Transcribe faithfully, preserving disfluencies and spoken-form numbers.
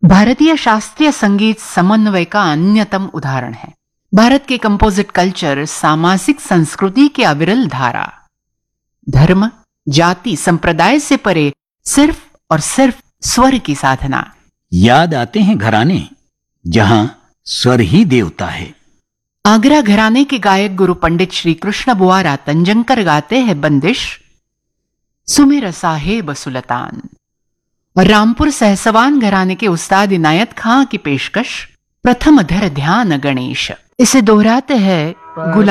भारतीय शास्त्रीय संगीत समन्वय का अन्यतम उदाहरण है। भारत के कंपोजिट कल्चर सामाजिक संस्कृति की अविरल धारा, धर्म, जाति, संप्रदाय से परे सिर्फ और सिर्फ स्वर की साधना। याद आते हैं घराने जहां स्वर ही देवता है। आगरा घराने के गायक गुरु पंडित श्री कृष्ण बुआरा तंजंकर गाते हैं बंदिश सुमेर साहेब सुल्तान, और रामपुर सहसवान घराने के उस्ताद इनायत खां की पेशकश प्रथम धर ध्यान गणेश। इसे दोहराते हैं गुलाम